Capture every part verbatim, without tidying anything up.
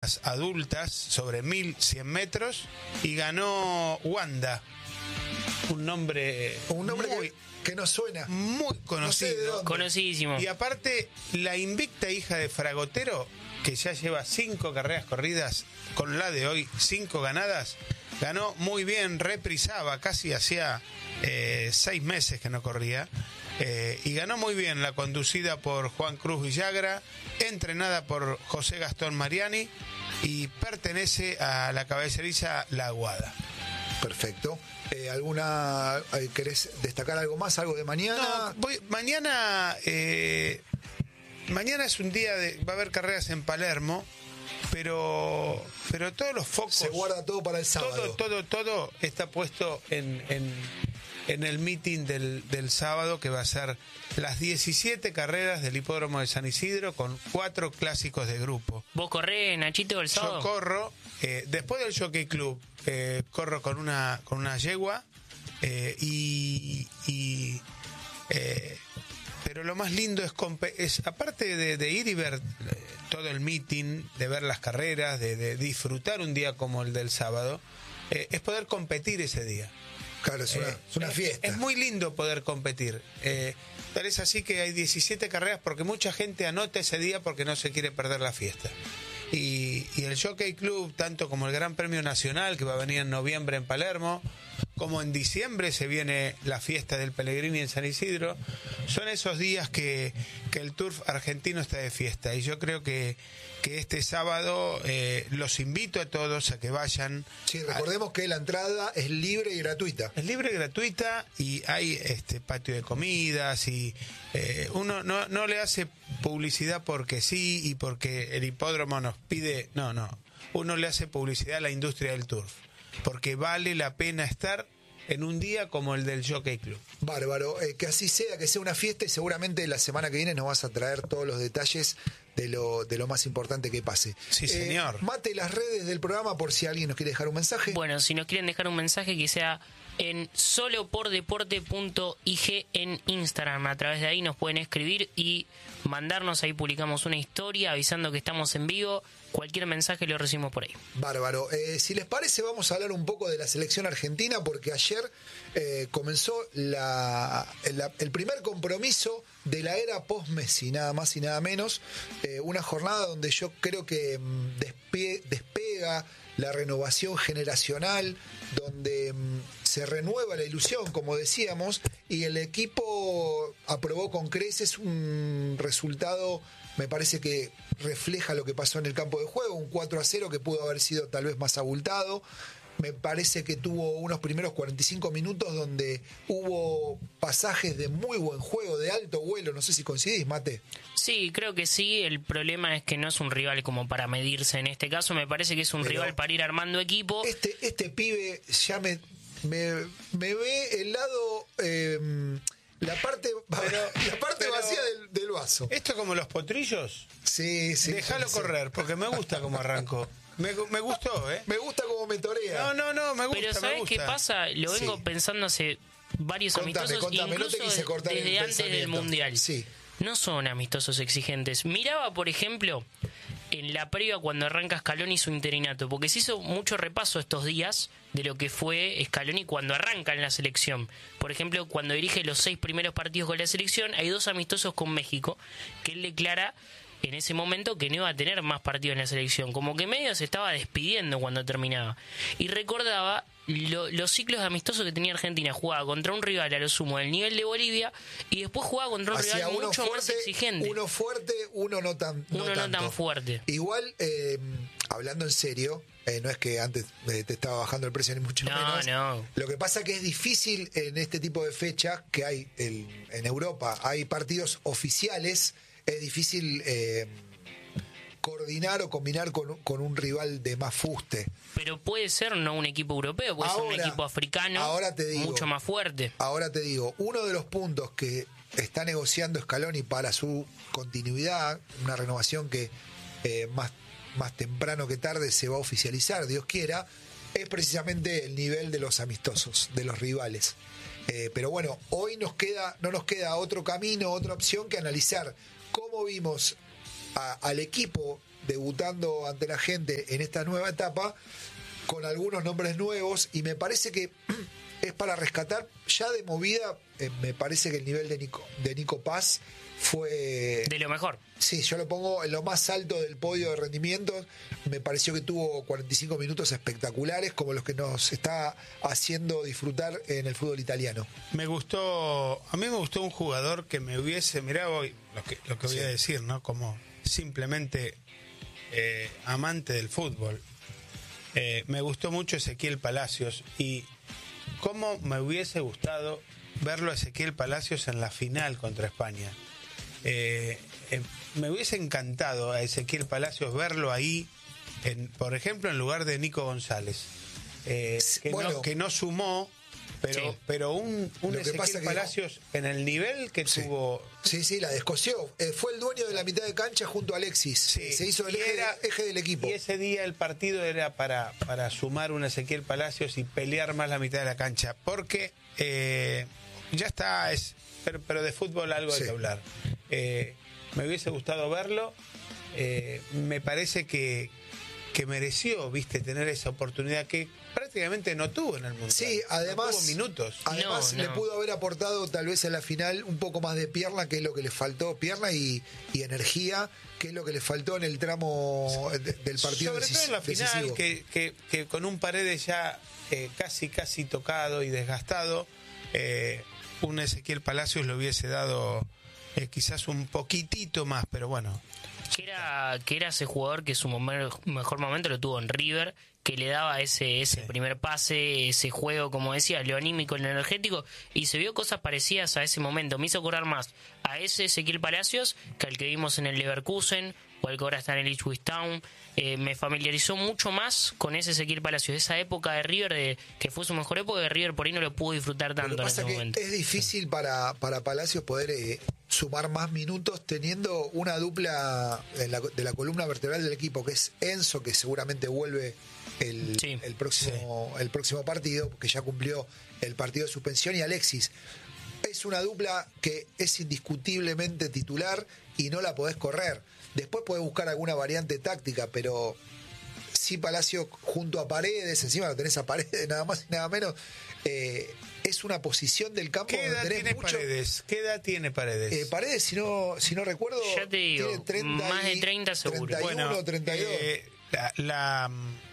carreras adultas sobre mil cien metros y ganó Wanda, un nombre, un nombre muy, que, que no suena. Muy conocido. No sé Conocidísimo. Y aparte, la invicta hija de Fragotero, que ya lleva cinco carreras corridas, con la de hoy, cinco ganadas, ganó muy bien, reprisaba, casi hacía eh, seis meses que no corría. Eh, y ganó muy bien, la conducida por Juan Cruz Villagra, entrenada por José Gastón Mariani y pertenece a la caballeriza La Aguada. Perfecto. Eh, ¿Alguna eh, querés destacar algo más, algo de mañana? No, voy, mañana eh, mañana es un día de, va a haber carreras en Palermo, pero pero todos los focos, se guarda todo para el sábado. Todo, todo, todo está puesto en, en, en el meeting del, del sábado, que va a ser las diecisiete carreras del hipódromo de San Isidro con cuatro clásicos de grupo. ¿Vos corrés, Nachito, el sábado? Yo corro, eh, después del Jockey Club, eh, corro con una con una yegua eh, y, y eh, pero lo más lindo es, es aparte de, de ir y ver eh, todo el meeting, de ver las carreras, de, de disfrutar un día como el del sábado, eh, es poder competir ese día. Claro, es una, Eh, es una fiesta. Es, es muy lindo poder competir. Eh, tal es así que hay diecisiete carreras porque mucha gente anota ese día porque no se quiere perder la fiesta. Y, y el Jockey Club, tanto como el Gran Premio Nacional, que va a venir en noviembre en Palermo, como en diciembre se viene la fiesta del Pellegrini en San Isidro, son esos días que, que el turf argentino está de fiesta. Y yo creo que, que este sábado eh, los invito a todos a que vayan. Sí, recordemos a, que la entrada es libre y gratuita. Es libre y gratuita y hay este patio de comidas y eh, uno no, no le hace publicidad porque sí y porque el hipódromo nos pide, no, no, uno le hace publicidad a la industria del turf, porque vale la pena estar en un día como el del Jockey Club. Bárbaro, eh, que así sea, que sea una fiesta y seguramente la semana que viene nos vas a traer todos los detalles de lo, de lo más importante que pase. Sí, señor. Eh, Mate, las redes del programa por si alguien nos quiere dejar un mensaje. Bueno, si nos quieren dejar un mensaje que sea en solopordeporte punto i ge en Instagram. A través de ahí nos pueden escribir y mandarnos, ahí publicamos una historia avisando que estamos en vivo. Cualquier mensaje lo recibimos por ahí. Bárbaro. Eh, si les parece, vamos a hablar un poco de la selección argentina, porque ayer eh, comenzó la, la, el primer compromiso de la era post-Messi, nada más y nada menos. Eh, una jornada donde yo creo que mm, despe despega la renovación generacional, donde mm, se renueva la ilusión, como decíamos, y el equipo aprobó con creces un resultado, me parece que refleja lo que pasó en el campo de juego, un cuatro a cero que pudo haber sido tal vez más abultado. Me parece que tuvo unos primeros cuarenta y cinco minutos donde hubo pasajes de muy buen juego, de alto vuelo. No sé si coincidís, Mate. Sí, creo que sí. El problema es que no es un rival como para medirse en este caso. Me parece que es un Pero rival para ir armando equipo. Este, este pibe ya me, me, me ve el lado... Eh, La parte, pero, la parte pero, vacía del, del vaso. ¿Esto como los potrillos? Sí, sí. Déjalo sí, correr, sí. porque me gusta como arrancó. Me, me gustó, ¿eh? Me gusta como me torea. No, no, no, me gusta. Pero ¿sabes me gusta. qué pasa? Lo vengo sí. pensando hace varios contame, amistosos, contame, incluso no te quise cortar desde el antes del Mundial. Sí. No son amistosos exigentes. Miraba, por ejemplo, en la previa cuando arranca Scaloni su interinato, porque se hizo mucho repaso estos días de lo que fue Scaloni cuando arranca en la selección. Por ejemplo, cuando dirige los seis primeros partidos con la selección, hay dos amistosos con México, que él declara en ese momento que no iba a tener más partidos en la selección, como que medio se estaba despidiendo cuando terminaba. Y recordaba lo, los ciclos amistosos que tenía Argentina. Jugaba contra un rival a lo sumo del nivel de Bolivia y después jugaba contra un Hacía rival mucho fuerte, más exigente. Uno fuerte, uno no tan no Uno tanto. no tan fuerte. Igual, eh, hablando en serio, eh, no es que antes eh, te estaba bajando el precio ni mucho no, menos. No. Lo que pasa que es difícil en este tipo de fechas que hay el, en Europa, hay partidos oficiales, es difícil... Eh, coordinar o combinar con, con un rival de más fuste. Pero puede ser no un equipo europeo, puede ahora, ser un equipo africano ahora te digo, mucho más fuerte. Ahora te digo, uno de los puntos que está negociando Scaloni para su continuidad, una renovación que eh, más, más temprano que tarde se va a oficializar, Dios quiera, es precisamente el nivel de los amistosos, de los rivales. Eh, pero bueno, hoy nos queda, no nos queda otro camino, otra opción que analizar cómo vimos A, al equipo debutando ante la gente en esta nueva etapa, con algunos nombres nuevos, y me parece que es para rescatar ya de movida. Eh, me parece que el nivel de Nico, de Nico Paz fue de lo mejor. Sí, yo lo pongo en lo más alto del podio de rendimientos. Me pareció que tuvo cuarenta y cinco minutos espectaculares, como los que nos está haciendo disfrutar en el fútbol italiano. Me gustó, a mí me gustó un jugador que me hubiese, mirá hoy lo que, lo que voy sí. a decir, ¿no? Como simplemente eh, amante del fútbol. Eh, me gustó mucho Ezequiel Palacios, y cómo me hubiese gustado verlo a Ezequiel Palacios en la final contra España. Eh, eh, me hubiese encantado a Ezequiel Palacios verlo ahí, en, por ejemplo, en lugar de Nico González, eh, que, bueno, no, que no sumó, pero, sí. pero un, un Ezequiel Palacios que... en el nivel que sí. tuvo... Sí, sí, la descosió. Eh, fue el dueño de la mitad de cancha junto a Alexis. Sí. Se hizo el eje, era, eje del equipo. Y ese día el partido era para, para sumar un Ezequiel Palacios y pelear más la mitad de la cancha, porque eh, ya está, es, pero, pero de fútbol algo sí. hay que hablar. Eh, me hubiese gustado verlo. Eh, me parece que, que mereció, viste, tener esa oportunidad que prácticamente no tuvo en el Mundial. Sí, además, no tuvo minutos. Además no, no. le pudo haber aportado tal vez en la final un poco más de pierna, que es lo que le faltó, pierna y, y energía, que es lo que le faltó en el tramo de, del partido Sobre decis- todo en la decisivo. final, que, que, que con un Paredes ya eh, casi casi tocado y desgastado, eh, un Ezequiel Palacios le hubiese dado eh, quizás un poquitito más, pero bueno. Que era, que era ese jugador que su momen- mejor momento lo tuvo en River, que le daba ese ese sí. primer pase, ese juego, como decía, lo anímico, lo energético, y se vio cosas parecidas a ese momento. Me hizo acordar más a ese Ezequiel Palacios que al que vimos en el Leverkusen o al que ahora está en el Ipswich Town. Eh, me familiarizó mucho más con ese Ezequiel Palacios, esa época de River, de, que fue su mejor época de River, por ahí no lo pudo disfrutar tanto. Lo que pasa en ese que momento. Es difícil para, para Palacios poder eh, sumar más minutos teniendo una dupla en la, de la columna vertebral del equipo, que es Enzo, que seguramente vuelve el, sí. el, próximo, sí. el próximo partido, porque ya cumplió el partido de suspensión, y Alexis. Es una dupla que es indiscutiblemente titular y no la podés correr. Después podés buscar alguna variante táctica, pero si Palacio junto a Paredes, encima lo tenés a Paredes nada más y nada menos, eh, es una posición del campo ¿Qué edad donde tenés tiene mucho... Paredes? ¿Qué edad tiene Paredes? Eh, Paredes, si no, si no recuerdo, ya te digo, tiene treinta más de treinta seguro. treinta y uno, bueno, treinta y dos. Eh, la, la,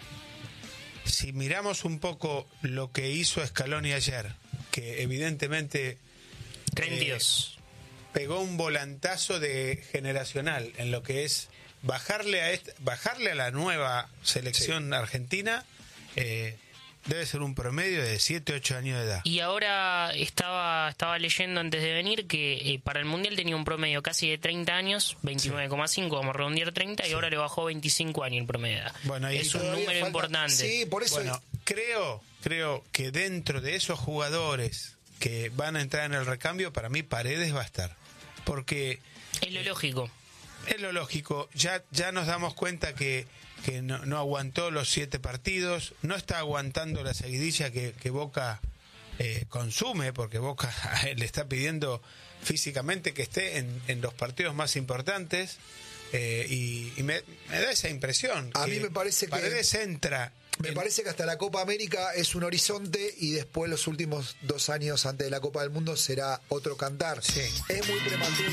si miramos un poco lo que hizo Scaloni ayer, que evidentemente treinta y dos. Eh, pegó un volantazo de generacional en lo que es bajarle a este, bajarle a la nueva selección sí. argentina. Eh, debe ser un promedio de siete, ocho años de edad. Y ahora estaba estaba leyendo antes de venir que eh, para el Mundial tenía un promedio casi de treinta años, veintinueve coma cinco, sí. vamos a redondear treinta, sí. y ahora le bajó veinticinco años el promedio de edad. Bueno, ahí es un número falta... importante. Sí, por eso bueno, es... creo, creo que dentro de esos jugadores que van a entrar en el recambio, para mí Paredes va a estar. Porque es lo lógico. Es lo lógico. Ya, ya nos damos cuenta que, que no, no aguantó los siete partidos, no está aguantando la seguidilla que, que Boca eh, consume, porque Boca le está pidiendo físicamente que esté en, en los partidos más importantes, eh, y, y me, me da esa impresión. A mí me parece que Paredes entra. Me en... parece que hasta la Copa América es un horizonte, y después los últimos dos años antes de la Copa del Mundo será otro cantar. Sí. Es muy prematuro.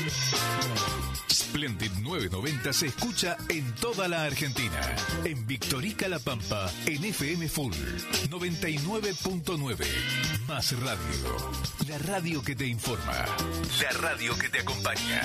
Splendid novecientos noventa se escucha en toda la Argentina. En Victorica La Pampa, en F M Full noventa y nueve punto nueve. Más radio. La radio que te informa. La radio que te acompaña.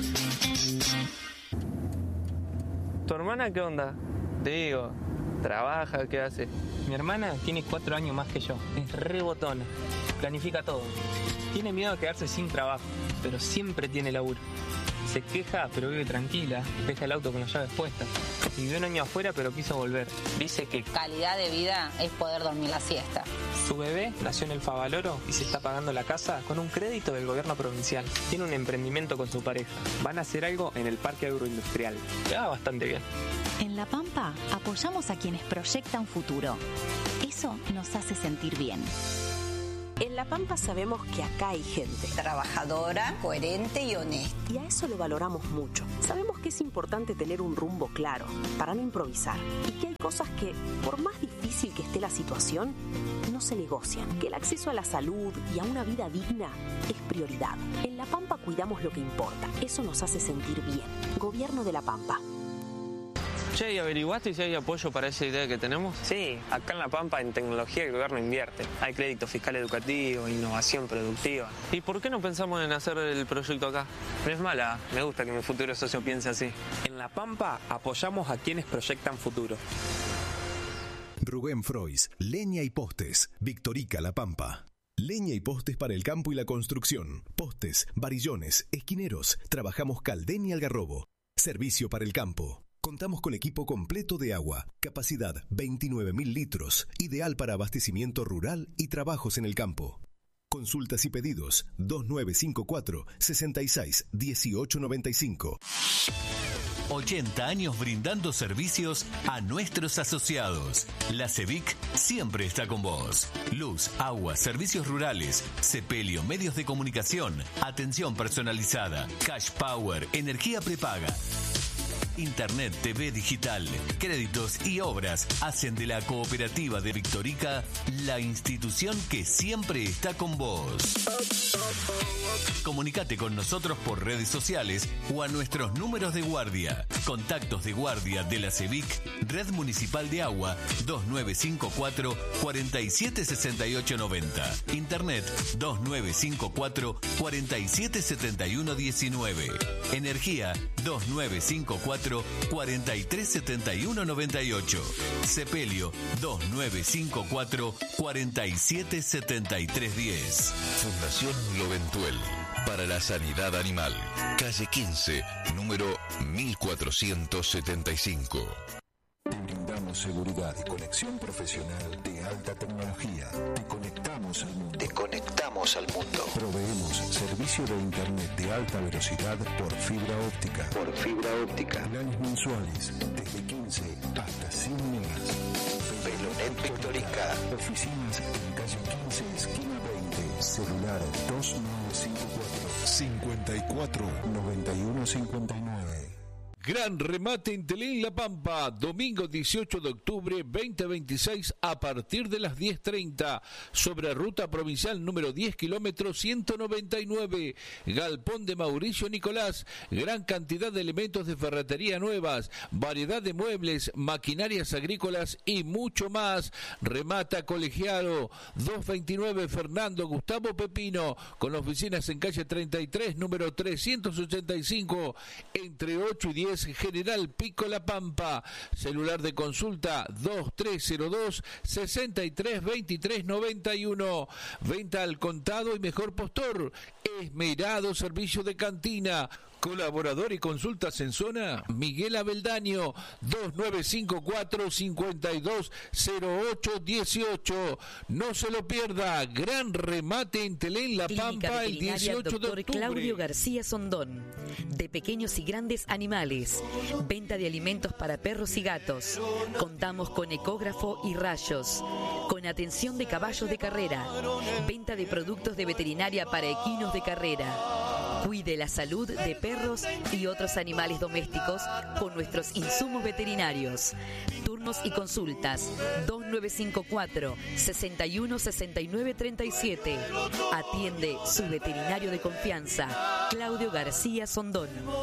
¿Tu hermana qué onda? Te digo, ¿trabaja? ¿Qué hace? Mi hermana tiene cuatro años más que yo. Es re botona. Planifica todo. Tiene miedo de quedarse sin trabajo, pero siempre tiene laburo. Se queja, pero vive tranquila. Deja el auto con las llaves puestas. Vivió un año afuera, pero quiso volver. Dice que calidad de vida es poder dormir la siesta. Su bebé nació en el Favaloro y se está pagando la casa con un crédito del gobierno provincial. Tiene un emprendimiento con su pareja. Van a hacer algo en el parque agroindustrial. Le va bastante bien. En La Pampa apoyamos a quienes proyectan futuro. Eso nos hace sentir bien. En La Pampa sabemos que acá hay gente Trabajadora, coherente y honesta. y a eso lo valoramos mucho. Sabemos que es importante tener un rumbo claro para no improvisar y que hay cosas que, por más difícil que esté la situación, no se negocian. Que el acceso a la salud y a una vida digna es prioridad. En La Pampa cuidamos lo que importa. Eso nos hace sentir bien. Gobierno de La Pampa. Che, ¿y averiguaste si hay apoyo para esa idea que tenemos? Sí, acá en La Pampa en tecnología el gobierno invierte. Hay crédito fiscal educativo, innovación productiva. ¿Y por qué no pensamos en hacer el proyecto acá? No es mala, me gusta que mi futuro socio piense así. En La Pampa apoyamos a quienes proyectan futuro. Rubén Frois, Leña y Postes, Victorica La Pampa. Leña y postes para el campo y la construcción. Postes, varillones, esquineros. Trabajamos Caldén y Algarrobo. Servicio para el campo. Contamos con equipo completo de agua, capacidad veintinueve mil litros, ideal para abastecimiento rural y trabajos en el campo. Consultas y pedidos dos nueve cinco cuatro, seis seis uno ocho nueve cinco. ochenta años brindando servicios a nuestros asociados. La CEVIC siempre está con vos. Luz, agua, servicios rurales, sepelio, medios de comunicación, atención personalizada, cash power, energía prepaga. Internet, T V digital, créditos y obras hacen de la cooperativa de Victorica la institución que siempre está con vos. Comunicate con nosotros por redes sociales o a nuestros números de guardia. Contactos de guardia de la CEVIC, Red Municipal de Agua, dos nueve cinco cuatro, cuatro siete seis ocho nueve cero. Internet, dos nueve cinco cuatro, cuatro siete siete uno uno nueve. Energía, dos nueve cinco cuatro, cuatro tres siete uno nueve ocho. Sepelio, dos nueve cinco cuatro, cuatro siete siete tres uno cero. Fundación Loventuel para la Sanidad Animal. Calle quince, número mil cuatrocientos setenta y cinco. Te brindamos seguridad y conexión profesional de alta tecnología. Te conectamos al mundo. Te conectamos al mundo. Proveemos servicio de internet de alta velocidad por fibra óptica. Por fibra óptica. Planes mensuales desde quince hasta cien megas. Velonet Victorica. Oficinas en calle quince, esquina veinte. Celular dos nueve cinco cuatro, cincuenta y cuatro, noventa y uno cincuenta y nueve. Gran remate en Telén La Pampa, domingo dieciocho de octubre veinte veintiséis a partir de las diez treinta, sobre ruta provincial número diez kilómetros ciento noventa y nueve, Galpón de Mauricio Nicolás, gran cantidad de elementos de ferretería nuevas, variedad de muebles, maquinarias agrícolas y mucho más. Remata Colegiado, doscientos veintinueve Fernando Gustavo Pepino, con oficinas en calle treinta y tres, número trescientos ochenta y cinco, entre ocho y diez, General Pico La Pampa. Celular de consulta dos tres cero dos, seis tres dos tres nueve uno. Venta al contado y mejor postor. Esmerado servicio de cantina. Colaborador y consultas en zona, Miguel Abeldaño, dos nueve cinco cuatro, cincuenta y dos cero ocho dieciocho. No se lo pierda, gran remate en Telén La Pampa el dieciocho de octubre. Claudio García Sondón, de pequeños y grandes animales, venta de alimentos para perros y gatos. Contamos con ecógrafo y rayos, con atención de caballos de carrera, venta de productos de veterinaria para equinos de carrera. Cuide la salud de perros y otros animales domésticos con nuestros insumos veterinarios. Turnos y consultas dos nueve cinco cuatro, sesenta y uno sesenta y nueve treinta y siete. Atiende su veterinario de confianza, Claudio García Sondón.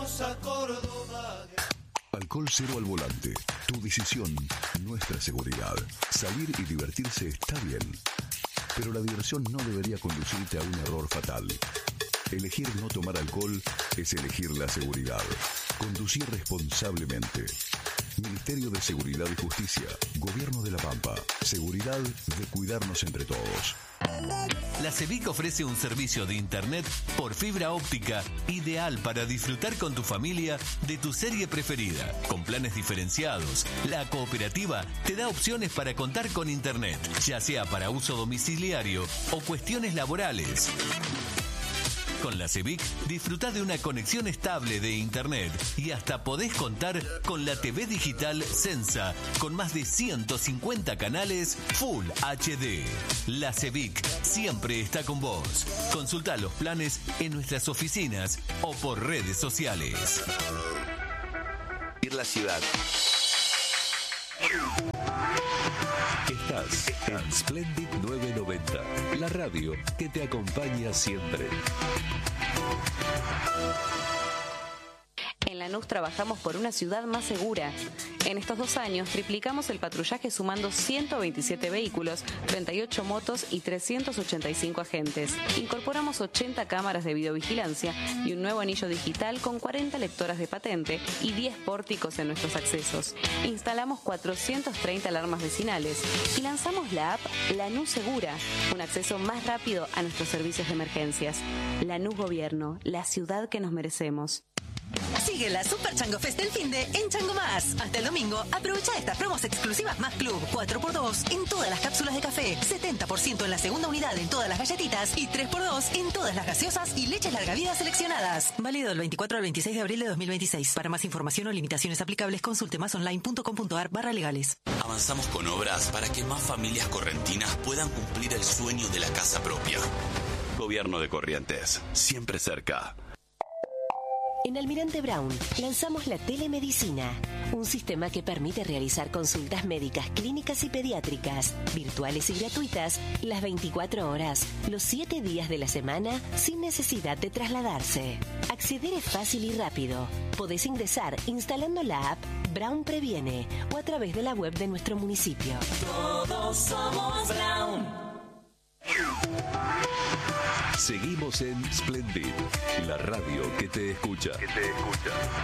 Alcohol cero al volante. Tu decisión, nuestra seguridad. Salir y divertirse está bien, pero la diversión no debería conducirte a un error fatal. Elegir no tomar alcohol es elegir la seguridad. Conducir responsablemente. Ministerio de Seguridad y Justicia. Gobierno de La Pampa. Seguridad de cuidarnos entre todos. La CEVIC ofrece un servicio de internet por fibra óptica ideal para disfrutar con tu familia de tu serie preferida. Con planes diferenciados, la cooperativa te da opciones para contar con internet, ya sea para uso domiciliario o cuestiones laborales. Con la CEBIC disfrutá de una conexión estable de internet y hasta podés contar con la T V digital Sensa con más de ciento cincuenta canales Full H D. La CEBIC siempre está con vos. Consultá los planes en nuestras oficinas o por redes sociales. Ir la ciudad. Estás en Splendid novecientos noventa, la radio que te acompaña siempre. En Lanús trabajamos por una ciudad más segura. En estos dos años triplicamos el patrullaje sumando ciento veintisiete vehículos, treinta y ocho motos y trescientos ochenta y cinco agentes. Incorporamos ochenta cámaras de videovigilancia y un nuevo anillo digital con cuarenta lectoras de patente y diez pórticos en nuestros accesos. Instalamos cuatrocientas treinta alarmas vecinales y lanzamos la app Lanús Segura, un acceso más rápido a nuestros servicios de emergencias. Lanús Gobierno, la ciudad que nos merecemos. Sigue la Super Chango Fest del finde en Chango Más. Hasta el domingo, aprovecha estas promos exclusivas Más Club. cuatro por dos en todas las cápsulas de café, setenta por ciento en la segunda unidad en todas las galletitas y tres por dos en todas las gaseosas y leches larga vida seleccionadas. Válido del veinticuatro al veintiséis de abril de dos mil veintiséis. Para más información o limitaciones aplicables, consulte másonline.com.ar barra legales. Avanzamos con obras para que más familias correntinas puedan cumplir el sueño de la casa propia. Gobierno de Corrientes, siempre cerca. En Almirante Brown lanzamos la telemedicina, un sistema que permite realizar consultas médicas, clínicas y pediátricas, virtuales y gratuitas, las veinticuatro horas, los siete días de la semana, sin necesidad de trasladarse. Acceder es fácil y rápido. Podés ingresar instalando la app Brown Previene o a través de la web de nuestro municipio. Todos somos Brown. Seguimos en Splendid, la radio que te escucha. Que te escucha.